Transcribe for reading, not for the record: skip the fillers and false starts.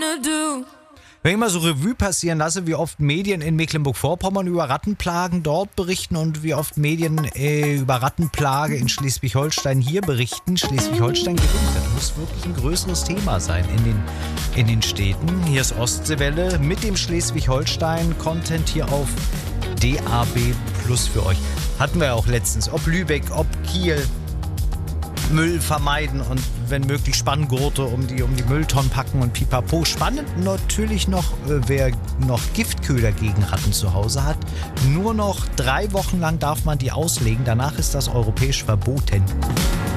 Wenn ich mal so Revue passieren lasse, wie oft Medien in Mecklenburg-Vorpommern über Rattenplagen dort berichten und wie oft Medien über Rattenplage in Schleswig-Holstein hier berichten. Schleswig-Holstein gewinnt. Das muss wirklich ein größeres Thema sein in den Städten. Hier ist Ostseewelle mit dem Schleswig-Holstein-Content hier auf DAB Plus für euch. Hatten wir ja auch letztens. Ob Lübeck, ob Kiel. Müll vermeiden und wenn möglich Spanngurte um die Mülltonnen packen und pipapo. Spannend natürlich noch, wer noch Giftköder gegen Ratten zu Hause hat. Nur noch 3 Wochen lang darf man die auslegen. Danach ist das europäisch verboten.